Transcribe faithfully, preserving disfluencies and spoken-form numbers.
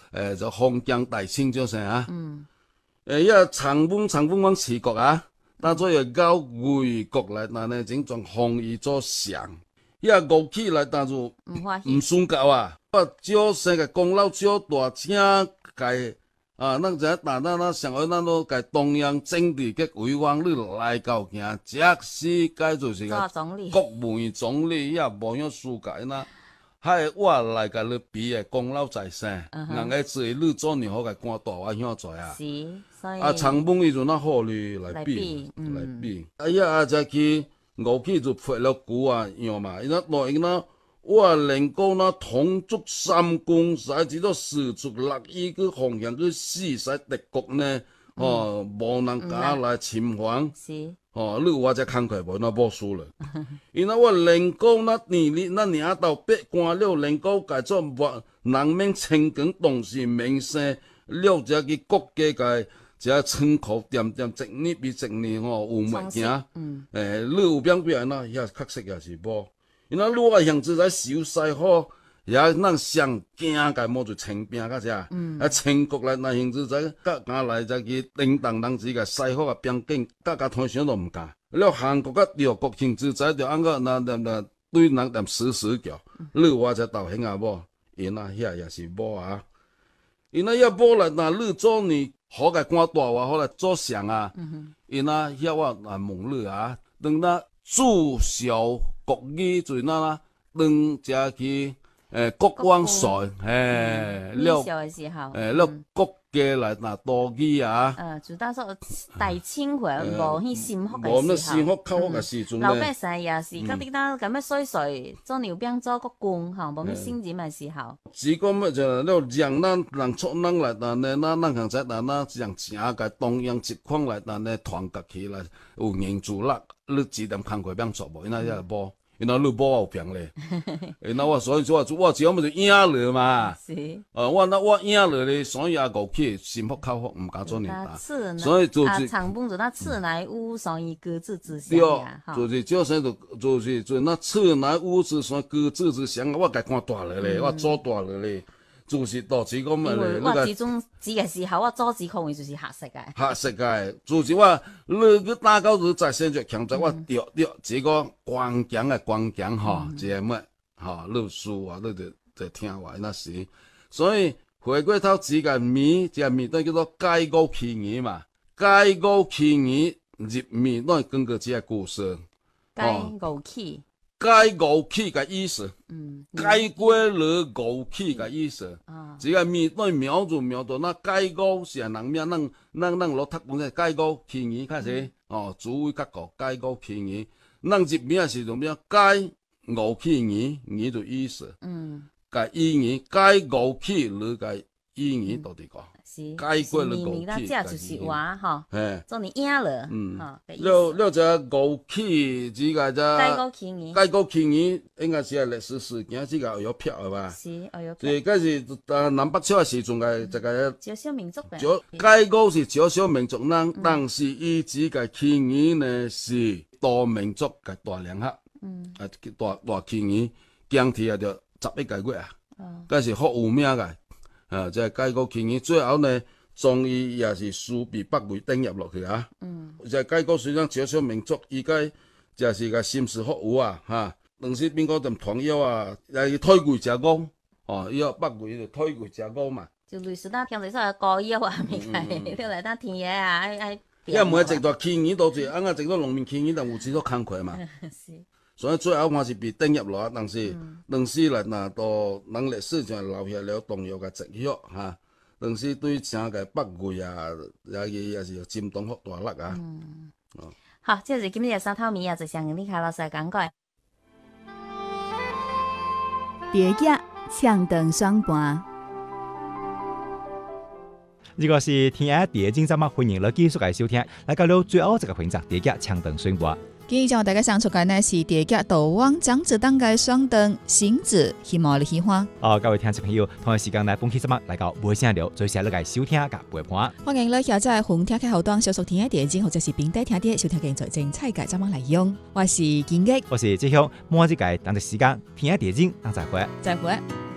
誒就封疆大清咗成啊。嗯。誒，因為長風長風往持國啊，當作要搞魏國來，那呢整種封伊做相。因為武器來當做唔唔算夠啊，我少生嘅功勞少大，請該啊，咱只但咱咱上海咱都該中央政治嘅委員你來搞行，即使該就是個國務總理也無樣輸個那，係我來個你比嘅功勞在先，人個自己你做年好個官大我向做啊。是，所以啊，長風伊就那好哩來比來比，哎呀，就去。武器就配了鼓啊樣嘛，因那內因那我能夠那統捉三公，使至到四足六億個方向去死使敵國呢，哦，無人敢來侵犯，哦，你我才慷慨無那無輸了。因那我能夠那年哩那年到八關了，能夠改做人民清光當時名聲，了這個國家個。只倉庫點點一年比一年吼有物件，誒、嗯欸，你有變變啦，也確實也是無。因為如果樣子在收拾好，也咱上驚個麼就清兵個只，啊清國來那樣子在甲甲來在去領導人自個洗好個邊境，甲甲通常都唔敢。了韓國個中國樣子在就按個那那那對人點死死叫，你我才道興啊無，因那遐也是無啊。因那要無來那你做你。好個官大話好來做相啊，因那遐我來問你啊，等那注銷國語就那啦，等加去誒國王稅，誒了誒了國家來那多語啊。嗯， 就當說大清會無去深刻嘅時候， 無那深刻考嘅時陣咧， 老百姓也是，甲啲當咁樣水水做牛鞭做國官，嚇無咩先進嘅時候。 只講咩就了讓咱人出咱來但呢，咱咱行在但呢，讓整個東洋一塊來但呢團結起來，有凝聚力，你幾點工課變做無？因那也無。因那你無有病咧，因那我所以說我我只要麼就贏了嘛，是，呃我那我贏了咧，所以啊過去心服口服唔敢做年大，所以就是長風就那次來烏所以各自之鄉呀， 就是就是就就是就那次來烏之所以各自之鄉，我該看大了咧，我做大了咧。就是導致咁啊！ 我始終指嘅時候，我阻止抗議就是嚇死嘅。 嚇死嘅，就是我你你打到就在現在強在我掉掉這個關鍵嘅關鍵嚇，這乜嚇你輸啊，你就就聽話那時。所以回歸到自個面，這個面都叫做解構起義嘛，解構起義入面都係根據這個故事。 解構起。 解構起嘅意思，嗯，解過了構起嘅意思，啊，這個面對描就描到那解構是人名，咱咱咱攞讀本嘅解構起義開始，哦，主為結構解構起義，咱入面係做咩？解構起義，義就意思，嗯，解意義，解構起你嘅意義到底個？解過了構起， 這就是話哈，誒，做你贏了，嗯，哈， 了了這構起這個就解構起義， 解構起義應該是係歷史事件，這個有票係嘛？ 是，有票。 這個是誒南北朝時陣嘅這個少數民族嘅， 解構是少數民族人，但是伊這個起義呢是多民族嘅大聯合，嗯，啊大大起義，經歷啊就十一個月啊，嗰是好有名嘅。啊！即係解構起義，最後呢，終於也是輸被北魏登入落去啊！嗯，即係解構雖然少數民族，依家就是個心思服務啊！嚇，當時邊個就朋友啊，又推回石崗，哦，要北魏就推回石崗嘛。 就類似咱平時說嘅膏藥啊，咪係，你嚟當田野啊，愛愛。 因為每一段起義都是，啱啱整到農民起義，但有幾多慷慨嘛。是。所以最後還是被登入落，但是當時嚟嗱到人歷史就留下了重要嘅跡象嚇。當時對整個北魏啊，也也是佔當好大力啊。嗯， 哦，好，這是今日三套米啊，就向你開老師講過。 蝶夾唱斷雙盤。 呢個是天涯蝶經節目，歡迎你繼續嚟收聽。嚟到了最後這個環節，蝶夾唱斷雙盤。 今日將大家上出嘅呢是蝶夾道往張子當嘅雙燈星子希望你喜歡。 哦，各位聽眾朋友，同一時間嚟本期節目嚟到無聲聊，最時你嚟收聽甲陪伴。 歡迎你下載紅聽嘅後端，小屬天涯蝶經或者是平台聽啲收聽嘅最精彩嘅節目嚟用。我是建益， 我是志雄，每一個當嘅時間天涯蝶經，當再會， 再會。